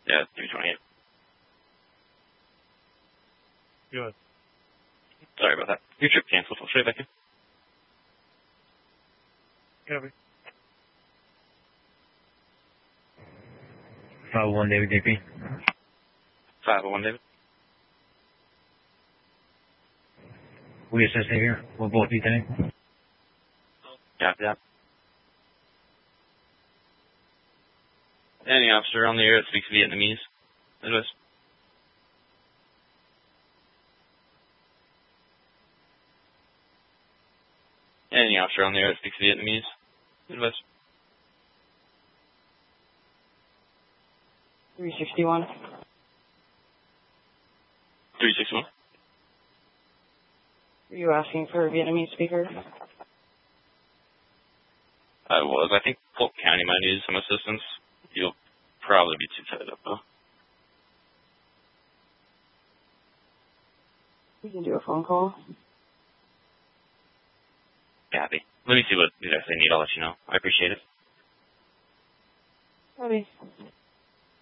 Yeah, 328. Good. Sorry about that. Your trip canceled. I'll show you back in. Copy. 501 David DP. 501, David. We assist here. We'll both be today. Copy that. Any officer on the air that speaks Vietnamese? Advise. Any officer on the air that speaks Vietnamese? Advise. 361. 361. Are you asking for a Vietnamese speaker? I was. I think Polk County might need some assistance. You'll probably be too tied up, though. We can do a phone call. Copy. Let me see what exactly they need. I'll let you know. I appreciate it. Copy.